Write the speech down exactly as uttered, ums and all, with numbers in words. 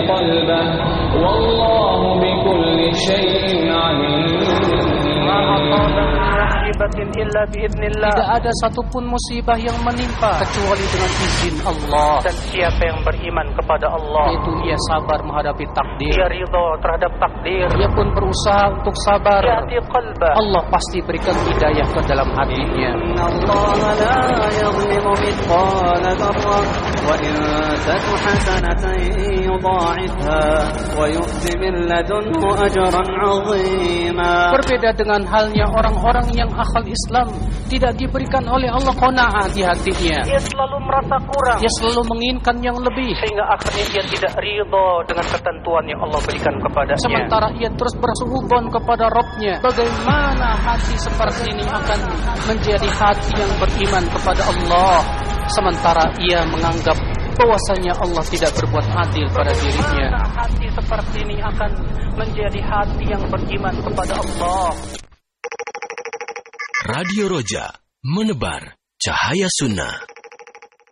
قلبه والله بكل شيء عليم. Tidak ada satupun musibah yang menimpa kecuali dengan izin Allah. Dan siapa yang beriman kepada Allah, yaitu ia sabar menghadapi takdir, ia ridha terhadap takdir, ia pun berusaha untuk sabar, yahdi qalbah, Allah pasti berikan hidayah ke dalam hatinya. Innallaha la yadhlimu mithqala dzarrah wa in taku hasanatan yudha'ifha wa yu'ti min ladunhu ajran 'azima. Berbeda dengan halnya orang-orang yang akal Islam, tidak diberikan oleh Allah qanaah di hatinya. Ia selalu merasa kurang. Dia selalu menginginkan yang lebih. Sehingga akhirnya ia tidak ridha dengan ketentuan yang Allah berikan kepadanya. Sementara ia terus bersuhubon kepada Rabb-Nya. Bagaimana hati seperti ini akan menjadi hati yang beriman kepada Allah, sementara ia menganggap bahwasanya Allah tidak berbuat adil pada dirinya. Hati seperti ini akan menjadi hati yang beriman kepada Allah. Radio Roja, menebar cahaya sunnah.